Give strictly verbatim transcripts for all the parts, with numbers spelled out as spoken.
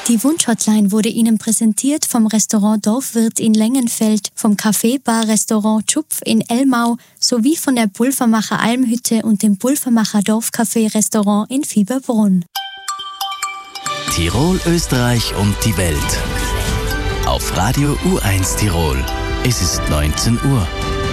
Die Wunschhotline wurde Ihnen präsentiert vom Restaurant Dorfwirt in Lengenfeld, vom Café-Bar-Restaurant Tschupf in Elmau sowie von der Pulvermacher Almhütte und dem Pulvermacher Dorfcafé-Restaurant in Fieberbrunn. Tirol, Österreich und die Welt. Auf Radio U eins Tirol. Es ist neunzehn Uhr.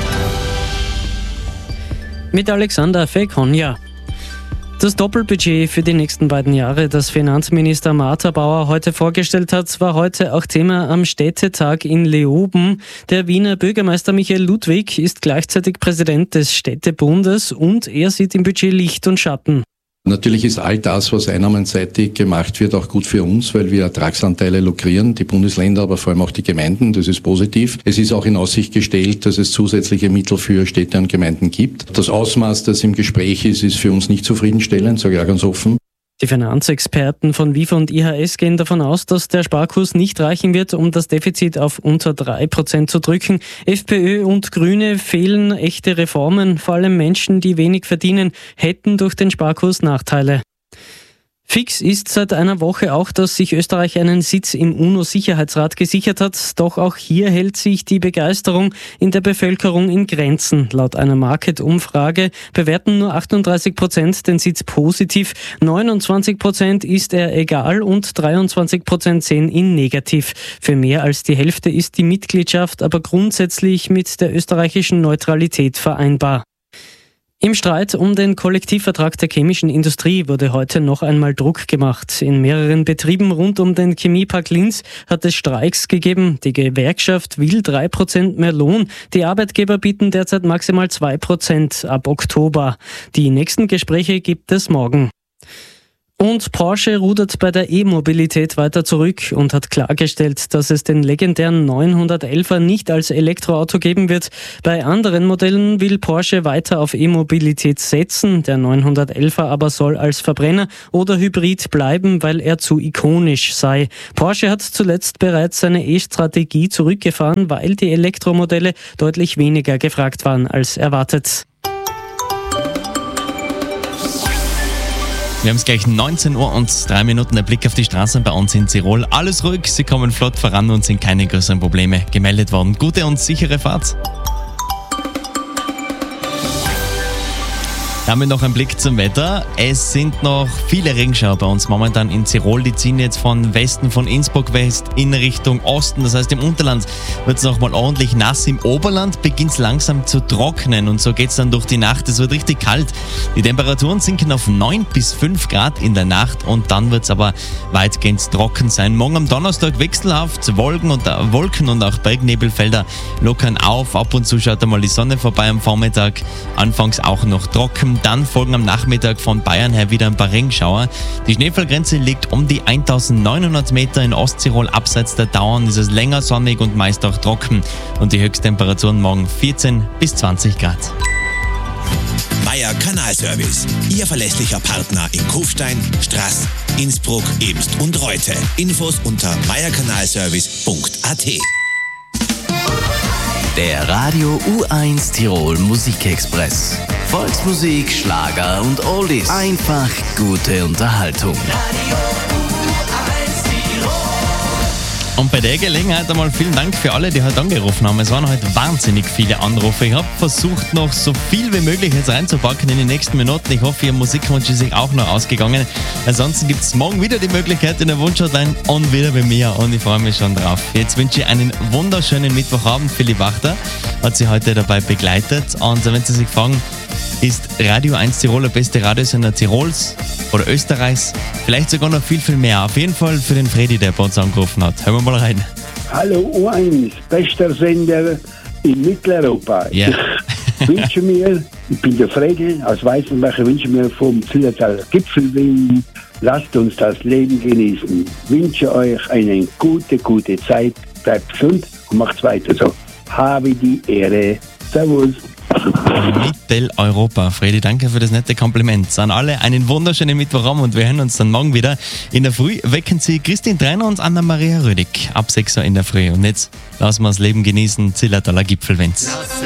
Mit Alexander Fekonja. Das Doppelbudget für die nächsten beiden Jahre, das Finanzminister Martha Bauer heute vorgestellt hat, war heute auch Thema am Städtetag in Leoben. Der Wiener Bürgermeister Michael Ludwig ist gleichzeitig Präsident des Städtebundes und er sieht im Budget Licht und Schatten. Natürlich ist all das, was einnahmenseitig gemacht wird, auch gut für uns, weil wir Ertragsanteile lukrieren, die Bundesländer, aber vor allem auch die Gemeinden. Das ist positiv. Es ist auch in Aussicht gestellt, dass es zusätzliche Mittel für Städte und Gemeinden gibt. Das Ausmaß, das im Gespräch ist, ist für uns nicht zufriedenstellend, sage ich auch ganz offen. Die Finanzexperten von W I F A und I H S gehen davon aus, dass der Sparkurs nicht reichen wird, um das Defizit auf unter drei Prozent zu drücken. FPÖ und Grüne fehlen echte Reformen. Vor allem Menschen, die wenig verdienen, hätten durch den Sparkurs Nachteile. Fix ist seit einer Woche auch, dass sich Österreich einen Sitz im UNO-Sicherheitsrat gesichert hat. Doch auch hier hält sich die Begeisterung in der Bevölkerung in Grenzen. Laut einer Market-Umfrage bewerten nur achtunddreißig Prozent den Sitz positiv, neunundzwanzig Prozent ist er egal und dreiundzwanzig Prozent sehen ihn negativ. Für mehr als die Hälfte ist die Mitgliedschaft aber grundsätzlich mit der österreichischen Neutralität vereinbar. Im Streit um den Kollektivvertrag der chemischen Industrie wurde heute noch einmal Druck gemacht. In mehreren Betrieben rund um den Chemiepark Linz hat es Streiks gegeben. Die Gewerkschaft will drei Prozent mehr Lohn. Die Arbeitgeber bieten derzeit maximal zwei Prozent ab Oktober. Die nächsten Gespräche gibt es morgen. Und Porsche rudert bei der E-Mobilität weiter zurück und hat klargestellt, dass es den legendären neunhundertelfer nicht als Elektroauto geben wird. Bei anderen Modellen will Porsche weiter auf E-Mobilität setzen. Der neunhundertelfer aber soll als Verbrenner oder Hybrid bleiben, weil er zu ikonisch sei. Porsche hat zuletzt bereits seine E-Strategie zurückgefahren, weil die Elektromodelle deutlich weniger gefragt waren als erwartet. Wir haben es gleich neunzehn Uhr und drei Minuten. Der Blick auf die Straßen bei uns in Tirol. Alles ruhig, sie kommen flott voran und sind keine größeren Probleme gemeldet worden. Gute und sichere Fahrt. Damit noch ein Blick zum Wetter. Es sind noch viele Regenschauer bei uns momentan in Tirol. Die ziehen jetzt von Westen, von Innsbruck West in Richtung Osten. Das heißt, im Unterland wird es noch mal ordentlich nass. Im Oberland beginnt es langsam zu trocknen und so geht es dann durch die Nacht. Es wird richtig kalt. Die Temperaturen sinken auf neun bis fünf Grad in der Nacht und dann wird es aber weitgehend trocken sein. Morgen am Donnerstag wechselhaft. Wolken und, äh, Wolken und auch Bergnebelfelder lockern auf. Ab und zu schaut einmal die Sonne vorbei am Vormittag. Anfangs auch noch trocken. Dann folgen am Nachmittag von Bayern her wieder ein paar Regenschauer. Die Schneefallgrenze liegt um die eintausendneunhundert Meter in Osttirol. Abseits der Tauern ist es länger sonnig und meist auch trocken. Und die Höchsttemperaturen morgen vierzehn bis zwanzig Grad. Meier Kanalservice. Ihr verlässlicher Partner in Kufstein, Straß, Innsbruck, Ebst und Reute. Infos unter meierkanalservice punkt a t. Der Radio U eins Tirol Musikexpress. Volksmusik, Schlager und Oldies. Einfach gute Unterhaltung. Radio U eins Tirol. Und bei der Gelegenheit einmal vielen Dank für alle, die heute angerufen haben. Es waren heute wahnsinnig viele Anrufe. Ich habe versucht, noch so viel wie möglich jetzt reinzupacken in die nächsten Minuten. Ich hoffe, Ihr Musikwunsch ist sich auch noch ausgegangen. Ansonsten gibt es morgen wieder die Möglichkeit in der Wunschhotline und wieder bei mir. Und ich freue mich schon drauf. Jetzt wünsche ich einen wunderschönen Mittwochabend. Philipp Wachter hat Sie heute dabei begleitet. Und wenn Sie sich fragen, ist Radio eins Tirol der beste Radiosender Tirols oder Österreichs? Vielleicht sogar noch viel, viel mehr. Auf jeden Fall für den Freddy, der bei uns angerufen hat. Hören wir mal rein. Hallo U eins, bester Sender in Mitteleuropa. Yeah. Ich wünsche mir, ich bin der Freddy aus Weißenbach, ich wünsche mir vom Zillertaler Gipfelwingen, lasst uns das Leben genießen. Ich wünsche euch eine gute, gute Zeit, bleibt gesund und macht's weiter so. Habe die Ehre. Servus. Mitteleuropa. Freddy, danke für das nette Kompliment. An alle einen wunderschönen Mittwochabend und wir hören uns dann morgen wieder. In der Früh wecken Sie Christine Treiner und Anna-Maria Rödig ab sechs Uhr in der Früh. Und jetzt lassen wir das Leben genießen. Zillertaler Gipfelwens.